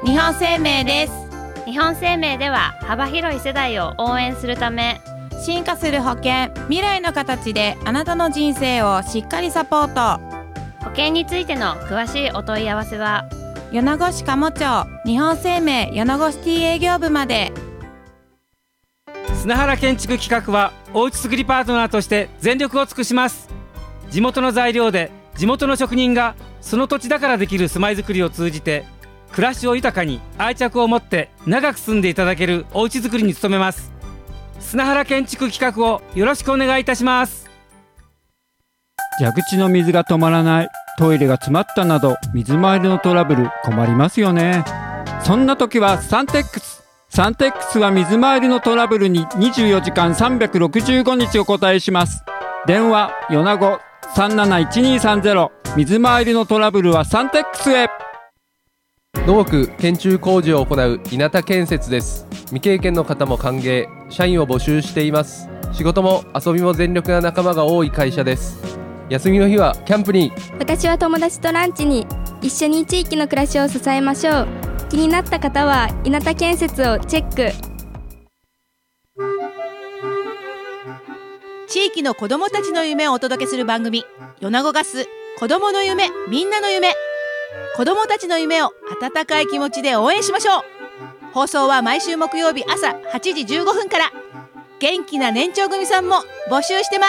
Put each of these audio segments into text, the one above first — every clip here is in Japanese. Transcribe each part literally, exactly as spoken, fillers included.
日本生命です。 日本生命では幅広い世代を応援するため、 進化する保険、未来の形であなたの人生をしっかりサポート。 保険についての詳しいお問い合わせは米子市加茂町日本生命米子シティ営業部まで。 砂原建築企画はおうち作りパートナーとして全力を尽くします。地元の材料で地元の職人がその土地だからできる住まいづくりを通じて暮らしを豊かに愛着を持って長く住んでいただけるおうちづくりに努めます。砂原建築企画をよろしくお願いいたします。 蛇口の水が止まらない、トイレが詰まったなど水回りのトラブル困りますよね。そんな時はサンテックスサンテックスは水回りのトラブルににじゅうよじかんさんびゃくろくじゅうごにちお答えします。電話米子 さんなないちにさんゼロ、 水回りのトラブルはサンテックスへ。 土木建築工事を行う稲田建設です。未経験の方も歓迎、社員を募集しています。仕事も遊びも全力な仲間が多い会社です。休みの日はキャンプに、 私は友達とランチに、一緒に地域の暮らしを支えましょう。気になった方は稲田建設をチェック。 地域の子どもたちの夢をお届けする番組、米子ガス子どもの夢みんなの夢。子どもたちの夢を温かい気持ちで応援しましょう。放送は毎週木曜日朝はちじじゅうごふんから。元気な年長組さんも募集してます。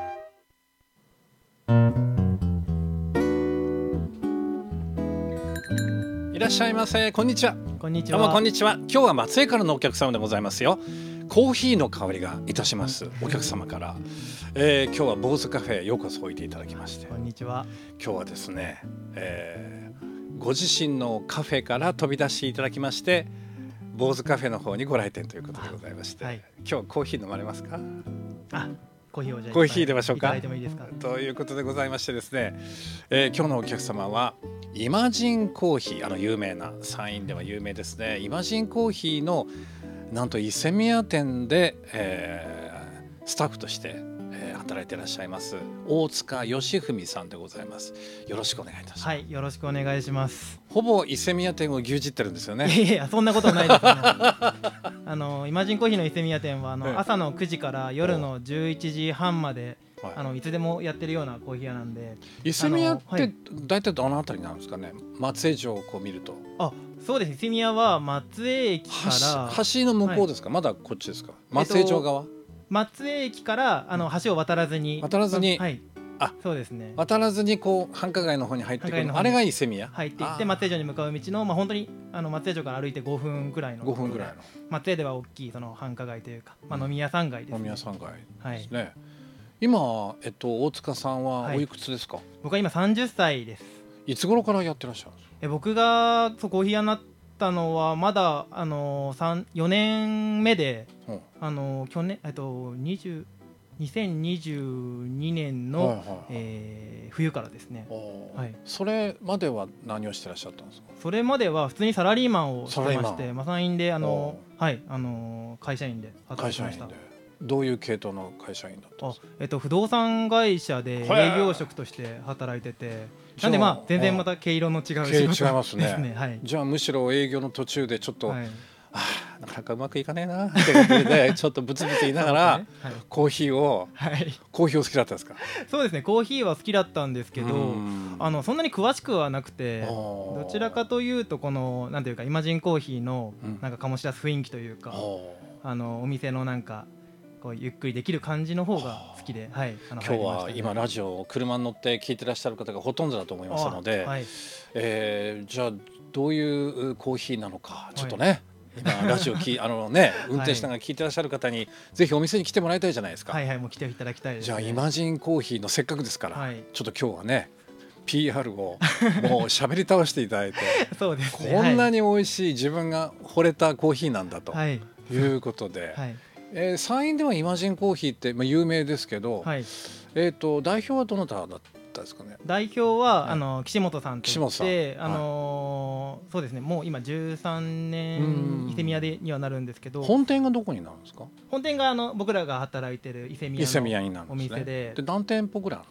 いらっしゃいませ。こんにちは。 こんにちは。 どうもこんにちは。今日は松江からのお客様でございますよ。コーヒーの香りがいたしますお客様から、えー、今日は坊主カフェへようこそおいでいただきまして、 こんにちは。 今日はですね、えー、ご自身のカフェから飛び出していただきまして坊主カフェの方にご来店ということでございまして、はい、今日はコーヒー飲まれますか？ あ、コーヒーをじゃあコーヒー入れましょうか。 いただいてもいいですか？ ということでございましてですね、えー、今日のお客様はイマジンコーヒー、あの有名な山陰では有名ですね、イマジンコーヒーのなんと伊勢宮店で、えー、スタッフとして、えー、働いていらっしゃいます大塚義文さんでございます。よろしくお願いいたします。 はい、よろしくお願いします。 ほぼ伊勢宮店を牛耳ってるんですよね。 いやいや、そんなことないです、ね、あのイマジンコーヒーの伊勢宮店はあの、ええ、朝のくじから夜のじゅういちじはんまで、はい、あのいつでもやってるようなコーヒー屋なんで。 伊勢宮って大体どのあたりなんですかね？松江城をこう見ると。 あ、そうです。伊勢宮は松江駅から橋、橋の向こうですか、はい、まだこっちですか？松江城側、えっと、 松江駅からあの橋を渡らずに渡らずに、 はい、あ、そうですね、 渡らずにこう繁華街の方に入ってくる、あれが伊勢宮入っていって松江城に向かう道の、まあ、本当にあの松江城から歩いてごふんくらいのごふんくらいの松江では大きいその繁華街というか、まあ、飲み屋さん街ですね。 飲み屋さん街ですね、 はい、 今、えっと、大塚さんはおいくつですか？はい、 僕は今さんじゅっさいです。 いつ頃からやってらっしゃるんですか？ え僕がそうコーヒー屋になったのはまだあのよねんめで、うん、あの去年、えっと、にせんにじゅうにねんの、はいはいはい、えー、冬からですね、 はい、それまでは何をしてらっしゃったんですか？ それまでは普通にサラリーマンをしてまして、まあ、山陰であの、はい、あの会社員で働いてました。 どういう系統の会社員だったんですか？ あ、えっと、不動産会社で営業職として働いてて、なんでまあ全然また毛色の違う仕事ですね。 違いますね、 はい、 じゃあむしろ営業の途中でちょっと、はい、あなかなかうまくいかねえなってことでちょっとブツブツ言いながら、ね、はい、コーヒーを、はい、コーヒーを好きだったんですか？ そうですね、コーヒーは好きだったんですけど、あのそんなに詳しくはなくて、どちらかというとこのなんていうかイマジンコーヒーのなんか醸し出す雰囲気というか、うん、あのお店のなんかこうゆっくりできる感じの方が好きで、はい、あの今日は今ラジオ車に乗って聞いてらっしゃる方がほとんどだと思いますので、はい、えー、じゃあどういうコーヒーなのかちょっとね、はい、今ラジオきあのね運転しながら聞いてらっしゃる方にぜひお店に来てもらいたいじゃないですか。 はいはい、もう来ていただきたいです、ね、 じゃあイマジンコーヒーのせっかくですから、はい、ちょっと今日はね ピーアール をもう喋り倒していただいてそうですね、 こんなに美味しい自分が惚れたコーヒーなんだということで、はい、えー、山陰ではイマジンコーヒーって、まあ、有名ですけど、はい、えー、と代表はどなただったですかね？ 代表は、はい、あの岸本さんといって、 岸本さん、 あのーはい、そうですね、もう今じゅうさんねん伊勢宮でにはなるんですけど、 本店がどこになるんですか？ 本店があの僕らが働いてる伊勢宮のお店で、 で何店舗ぐらいあるんですか？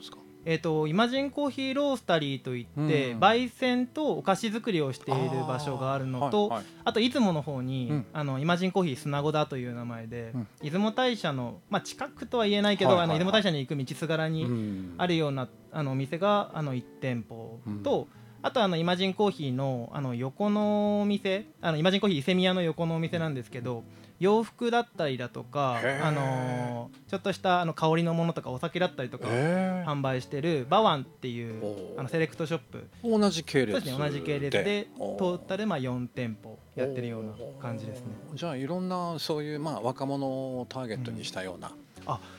えー、とイマジンコーヒーロースタリーといって、 うん、 焙煎とお菓子作りをしている場所があるのと、 あ,、はいはい、あと出雲の方に、うん、あのイマジンコーヒー砂子田という名前で、うん、出雲大社の、まあ、近くとは言えないけど、はいはいはい、あの出雲大社に行く道すがらにあるような、うん、あのお店があのいち店舗と、うん、あとあのイマジンコーヒー の, あの横のお店、あのイマジンコーヒー伊勢宮の横のお店なんですけど、洋服だったりだとか、あのー、ちょっとしたあの香りのものとかお酒だったりとか販売してるバワンっていうあのセレクトショップ、 同じ系列そうですね、同じ系列でトータルまあよん店舗やってるような感じですね。 じゃあいろんなそういうまあ若者をターゲットにしたような、うん、 あ